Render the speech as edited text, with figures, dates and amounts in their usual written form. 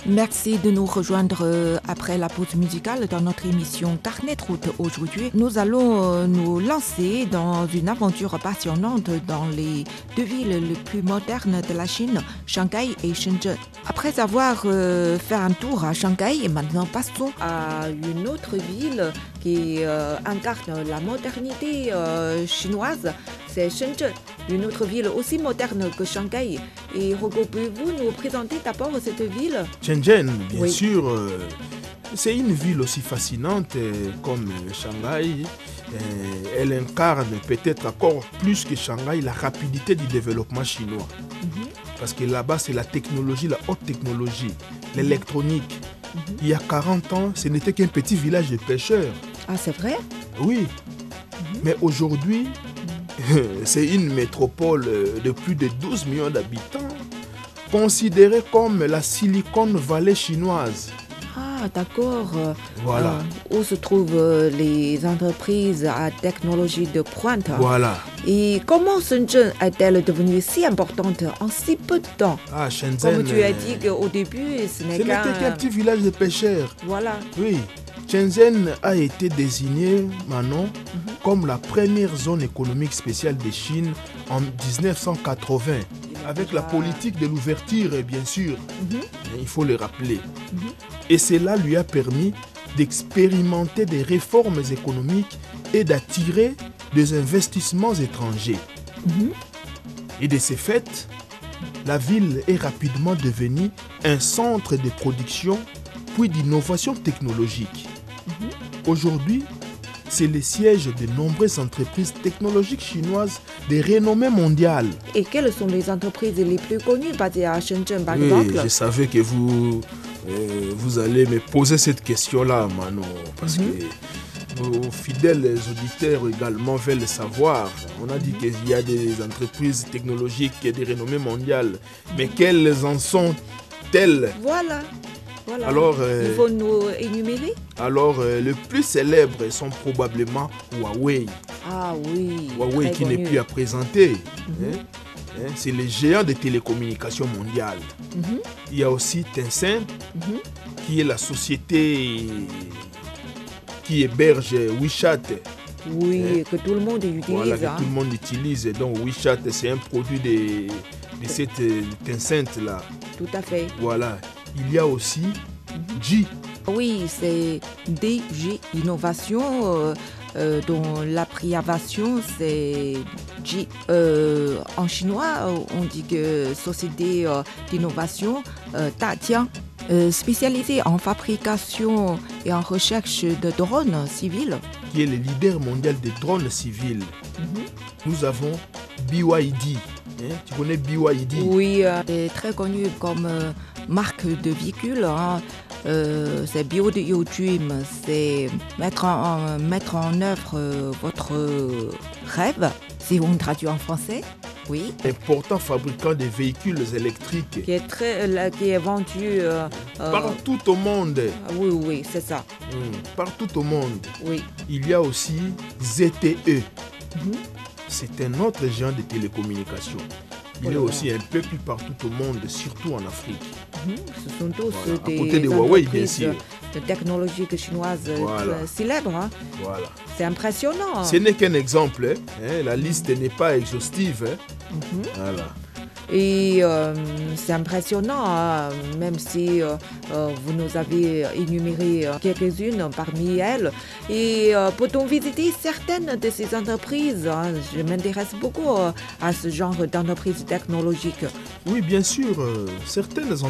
Merci de nous rejoindre après la pause musicale dans notre émission Carnet de route. Aujourd'hui, nous allons nous lancer dans une aventure passionnante dans les deux villes les plus modernes de la Chine, Shanghai et Shenzhen. Après avoir fait un tour à Shanghai, maintenant passons à une autre ville qui incarne la modernité chinoise, c'est Shenzhen, une autre ville aussi moderne que Shanghai. Et Hugo, pouvez-vous nous présenter d'abord cette ville? Shenzhen, bien Oui. sûr, c'est une ville aussi fascinante comme Shanghai. Elle incarne peut-être encore plus que Shanghai la rapidité du développement chinois. Parce que là-bas, c'est la technologie, la haute technologie, l'électronique. Il y a 40 ans, ce n'était qu'un petit village de pêcheurs. Ah, c'est vrai? Oui, mais aujourd'hui, c'est une métropole de plus de 12 millions d'habitants, considérée comme la Silicon Valley chinoise. Ah, d'accord. Voilà. Où se trouvent les entreprises à technologie de pointe. Voilà. Et comment Shenzhen est-elle devenue si importante en si peu de temps? Ah, Shenzhen. Comme tu as dit qu'au début, ce Ce n'est n'était qu'un petit village de pêcheurs. Voilà. Oui. Shenzhen a été désignée, Manon, comme la première zone économique spéciale de Chine en 1980, avec la politique de l'ouverture, bien sûr. Il faut le rappeler. Et cela lui a permis d'expérimenter des réformes économiques et d'attirer des investissements étrangers. Et de ce fait, la ville est rapidement devenue un centre de production puis d'innovation technologique. Aujourd'hui, c'est le siège de nombreuses entreprises technologiques chinoises de renommée mondiale. Et quelles sont les entreprises les plus connues basées à Shenzhen, par Oui, exemple? je savais que vous allez me poser cette question-là, Manon, parce que nos fidèles auditeurs également veulent savoir. On a dit qu'il y a des entreprises technologiques de renommée mondiale, mais quelles en sont-elles? Voilà. Alors, il faut nous énumérer? Alors, le plus célèbre sont probablement Huawei. Ah oui. Huawei très qui n'est connu. plus à présenter. C'est le géant des télécommunications mondiales. Il y a aussi Tencent, qui est la société qui héberge WeChat. Oui, que tout le monde utilise. Voilà, que tout le monde utilise. Donc WeChat, c'est un produit de cette Tencent-là. Tout à fait. Voilà. Il y a aussi G. Oui, c'est DG Innovation, dont l'abréviation c'est G. En chinois, on dit que société d'innovation Datian, spécialisée en fabrication et en recherche de drones civils. Qui est le leader mondial des drones civils. Nous avons BYD. Tu connais BYD? Oui, c'est très connu comme marque de véhicule. C'est Build Your Dream, c'est mettre en œuvre votre rêve, si on traduit en français. Oui. Important fabricant de véhicules électriques. Qui est vendu partout au monde. Oui, c'est ça. Partout au monde. Oui. Il y a aussi ZTE. C'est un autre géant de télécommunications. Il est aussi un peu plus partout au monde, surtout en Afrique. Ce sont tous Voilà. des À côté de Huawei, bien entreprises sûr. de technologie chinoise célèbres. Voilà. C'est impressionnant. Ce n'est qu'un exemple. La liste n'est pas exhaustive. Voilà. Et c'est impressionnant, même si vous nous avez énuméré quelques-unes parmi elles. Et peut-on visiter certaines de ces entreprises? Je m'intéresse beaucoup à ce genre d'entreprises technologiques. Oui, bien sûr. Certaines